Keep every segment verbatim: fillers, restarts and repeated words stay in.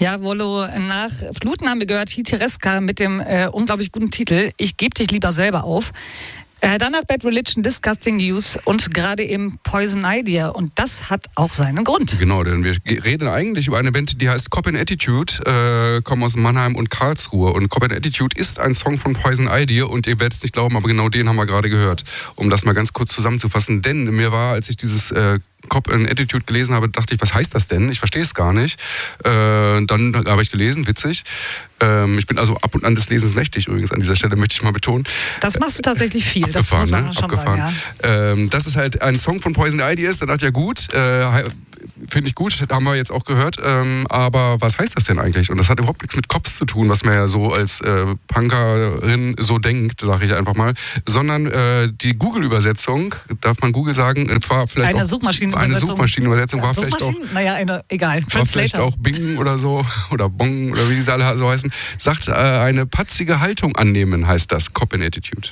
Ja, Wollo, nach Fluten haben wir gehört, Hitereska mit dem äh, unglaublich guten Titel Ich geb dich lieber selber auf. Äh, danach Bad Religion, Disgusting News und gerade eben Poison Idea. Und das hat auch seinen Grund. Genau, denn wir reden eigentlich über eine Band, die heißt Cop and Attitude, äh, kommen aus Mannheim und Karlsruhe. Und Cop and Attitude ist ein Song von Poison Idea und ihr werdet es nicht glauben, aber genau den haben wir gerade gehört. Um das mal ganz kurz zusammenzufassen. Denn mir war, als ich dieses äh, Cop and Attitude gelesen habe, dachte ich, was heißt das denn? Ich verstehe es gar nicht. Äh, dann habe ich gelesen, witzig. Ähm, ich bin also ab und an des Lesens mächtig übrigens, an dieser Stelle möchte ich mal betonen. Das machst du tatsächlich viel. Abgefahren, das muss man ne? schon Abgefahren. sagen, ja. ähm, das ist halt ein Song von Poison Idea ist. Da dachte ich, ja gut, äh, finde ich gut, haben wir jetzt auch gehört. Ähm, aber was heißt das denn eigentlich? Und das hat überhaupt nichts mit Cops zu tun, was man ja so als äh, Punkerin so denkt, sage ich einfach mal. Sondern äh, die Google-Übersetzung, darf man Google sagen, war vielleicht eine auch Suchmaschinenübersetzung. Eine Suchmaschinenübersetzung ja, war vielleicht auch. Naja, eine, egal. War vielleicht auch Bing oder so oder Bong oder wie diese alle so heißen. Sagt, äh, eine patzige Haltung annehmen heißt das, Cop and Attitude.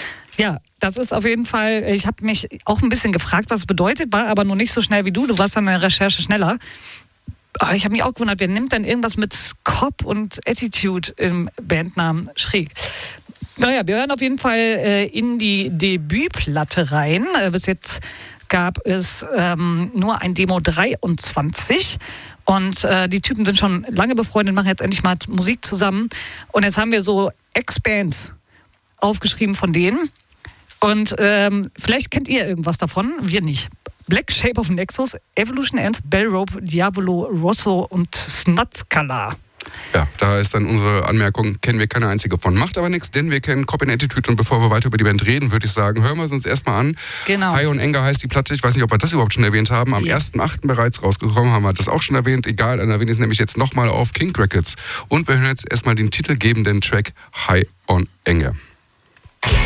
Ja, das ist auf jeden Fall, ich habe mich auch ein bisschen gefragt, was es bedeutet, war aber nur nicht so schnell wie du. Du warst an der Recherche schneller. Aber ich habe mich auch gewundert, wer nimmt denn irgendwas mit Cop und Attitude im Bandnamen schräg? Naja, wir hören auf jeden Fall äh, in die Debütplatte rein. Äh, bis jetzt gab es ähm, nur ein Demo dreiundzwanzig. Und äh, die Typen sind schon lange befreundet, machen jetzt endlich mal Musik zusammen. Und jetzt haben wir so Ex-Bands aufgeschrieben von denen. Und ähm, vielleicht kennt ihr irgendwas davon, wir nicht. Black Shape of Nexus, Evolution Ends, Bellrope, Diavolo, Rosso und Snatskala. Ja, da ist dann unsere Anmerkung, kennen wir keine einzige von. Macht aber nichts, denn wir kennen Cop and Attitude und bevor wir weiter über die Band reden, würde ich sagen, hören wir es uns erstmal an. Genau. High on Anger heißt die Platte, ich weiß nicht, ob wir das überhaupt schon erwähnt haben, am Ja. ersten achten bereits rausgekommen, haben wir das auch schon erwähnt, egal, dann erwähne ich es nämlich jetzt nochmal auf King Records. Und wir hören jetzt erstmal den titelgebenden Track High on Anger.